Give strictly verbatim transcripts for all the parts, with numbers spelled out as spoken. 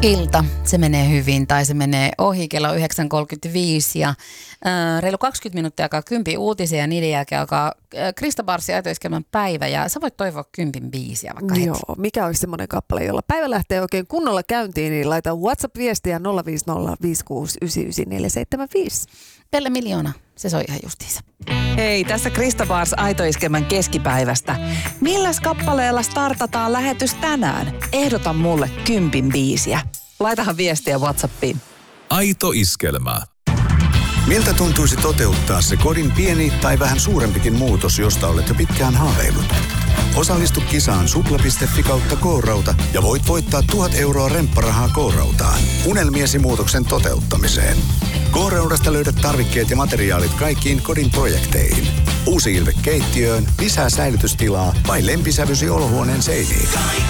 Ilta, se menee hyvin tai se menee ohi kello yhdeksän kolmekymmentäviisi ja ää, reilu kaksikymmentä minuuttia alkaa kympin uutisia ja niiden jälkeen alkaa ää, Krista Barsin Aitoiskelman päivä ja sä voit toivoa kympin biisiä vaikka heti. Joo, mikä olisi semmoinen kappale, jolla päivä lähtee oikein kunnolla käyntiin, niin laita WhatsApp-viestiä nolla viisi nolla viisi kuusi yhdeksän yhdeksän neljä seitsemän viisi. Pelle Miljoona, se soi ihan justiinsa. Hei, tässä Krista Bars Aitoiskelman keskipäivästä. Milläs kappaleella startataan lähetys tänään? Ehdota mulle kympin biisiä. Laitahan viestiä WhatsAppiin. Aito Iskelmä. Miltä tuntuisi toteuttaa se kodin pieni tai vähän suurempikin muutos, josta olet jo pitkään haaveillut? Osallistu kisaan supla piste fi kautta K-rauta ja voit voittaa tuhat euroa rempparahaa K-rautaan unelmiesi muutoksen toteuttamiseen. K-raudasta löydät tarvikkeet ja materiaalit kaikkiin kodin projekteihin. Uusi ilme keittiöön, lisää säilytystilaa vai lempisävysi olohuoneen seiniin.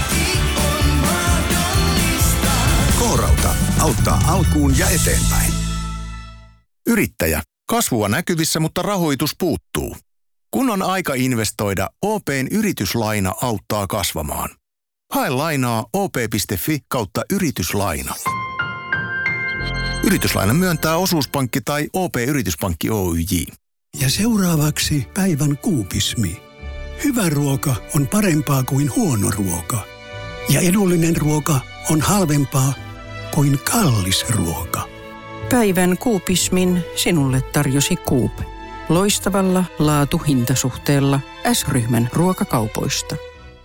K-rauta auttaa alkuun ja eteenpäin. Yrittäjä. Kasvua näkyvissä, mutta rahoitus puuttuu. Kun on aika investoida, O P:n yrityslaina auttaa kasvamaan. Hae lainaa op piste fi kautta yrityslaina. Yrityslaina myöntää osuuspankki tai O P-yrityspankki Oyj. Ja seuraavaksi päivän kuupismi. Hyvä ruoka on parempaa kuin huono ruoka. Ja edullinen ruoka on halvempaa kuin kallis ruoka. Päivän kuupismin sinulle tarjosi Coop. Loistavalla laatu-hintasuhteella S-ryhmän ruokakaupoista.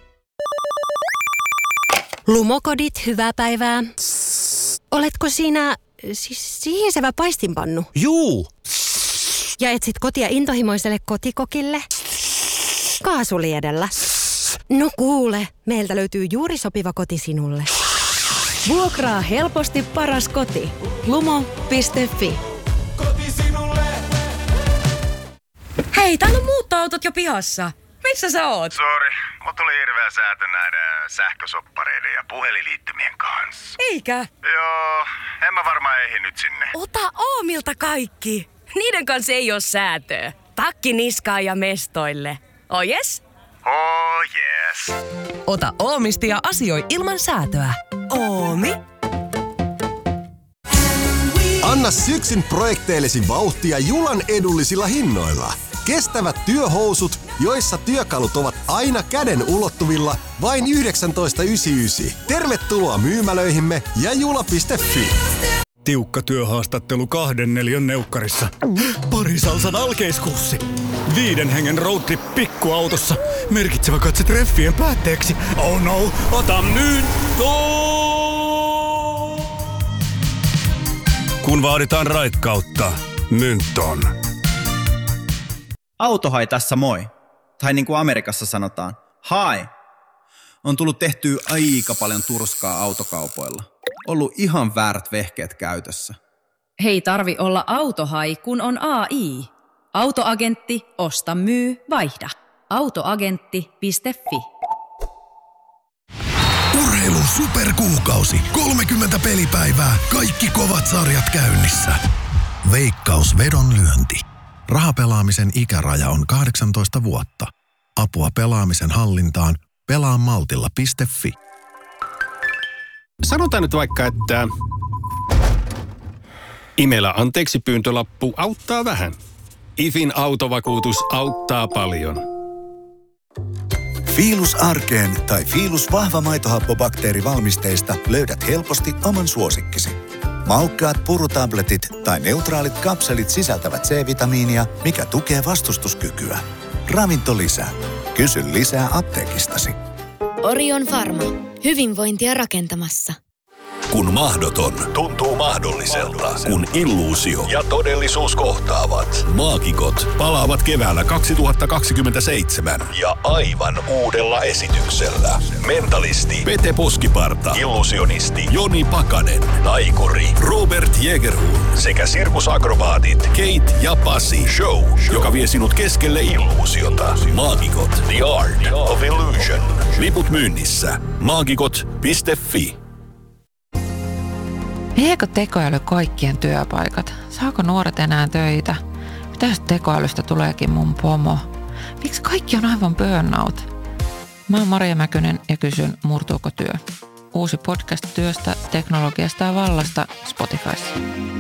Lumokodit, hyvää päivää. Oletko siinä, siis sihisevä paistinpannu? Juu. Ja etsit kotia intohimoiselle kotikokille? Kaasuliedellä. No kuule, meiltä löytyy juuri sopiva koti sinulle. Vuokraa helposti paras koti. lumo piste fi. Koti sinulle. Hei, täällä on muuttoautot jo pihassa. Missä sä oot? Sori, mut tuli hirveä säätö näiden sähkösoppareiden ja puhelinliittymien kanssa. Eikä? Joo, en mä varmaan ehdi nyt sinne. Ota Oomilta kaikki. Niiden kanssa ei oo säätöä. Takki niskaan ja mestoille. Oh yes? Oh yes. Ota Oomisti ja asioi ilman säätöä. Oomi. Anna syksyn projekteillesi vauhtia Julan edullisilla hinnoilla. Kestävät työhousut, joissa työkalut ovat aina käden ulottuvilla, vain yhdeksäntoista yhdeksänkymmentäyhdeksän. Tervetuloa myymälöihimme ja jula piste fi. Tiukka työhaastattelu kahden neliön neukkarissa. Parisalsan alkeiskurssi. Viiden hengen roadtrip pikkuautossa. Merkitsevä katse treffien päätteeksi. Oh no, ota myynto! Kun vaaditaan raikkautta, Mynton. Autohai tässä moi. Tai niin kuin Amerikassa sanotaan, hi. On tullut tehtyä aika paljon turskaa autokaupoilla. Ollut ihan väärät vehkeet käytössä. Hei tarvi olla autohai, kun on A I. Autoagentti, osta, myy, vaihda. autoagentti piste fi. Urheilun superkuukausi. kolmekymmentä pelipäivää. Kaikki kovat sarjat käynnissä. Veikkaus vedonlyönti. Rahapelaamisen ikäraja on kahdeksantoista vuotta. Apua pelaamisen hallintaan. pelaa maltilla piste fi. Sanotaan nyt vaikka, että Imela anteeksi pyyntölappu auttaa vähän. Ifin autovakuutus auttaa paljon. Fiilus arkeen tai Fiilus vahva maitohappobakteerivalmisteista löydät helposti oman suosikkisi. Maukkaat purutabletit tai neutraalit kapselit sisältävät C-vitamiinia, mikä tukee vastustuskykyä. Ravinto lisää. Kysy lisää apteekistasi. Orion Pharma. Hyvinvointia rakentamassa. Kun mahdoton tuntuu mahdolliselta, kun illuusio ja todellisuus kohtaavat. Maagikot palaavat keväällä kaksituhattakaksikymmentäseitsemän ja aivan uudella esityksellä. Mentalisti Pete Poskiparta, illusionisti Joni Pakanen, taikuri Robert Jägerhun sekä sirkusakrobaatit Kate ja Pasi. Show, joka vie sinut keskelle illuusiota. Maagikot, the art of illusion. Liput myynnissä. maagikot piste fi. Viekö tekoäly kaikkien työpaikat? Saako nuoret enää töitä? Mitä jos tekoälystä tuleekin mun pomo? Miksi kaikki on aivan burnout? Mä oon Maria Mäkynen ja kysyn, murtuuko työ? Uusi podcast työstä, teknologiasta ja vallasta Spotifyssa.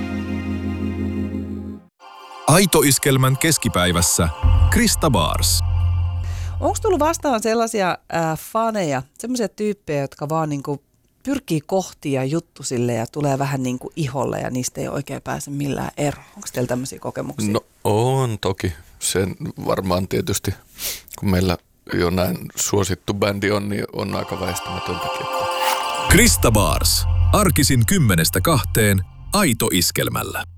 Aito-iskelmän keskipäivässä Krista Bars. Onko tullut vastaan sellaisia äh, faneja, sellaisia tyyppejä, jotka vaan niinku pyrkii kohti ja juttusille ja tulee vähän niinku iholle ja niistä ei oikein pääse millään eroon? Onko teillä tämmöisiä kokemuksia? No on toki. Sen varmaan tietysti, kun meillä jo näin suosittu bändi on, niin on aika väistämätöntäkin. Krista Bars. Arkisin kymmenestä kahteen Aito-iskelmällä.